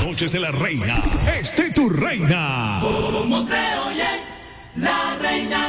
noches de la reina. Esté tu reina. ¿Cómo se oye la reina?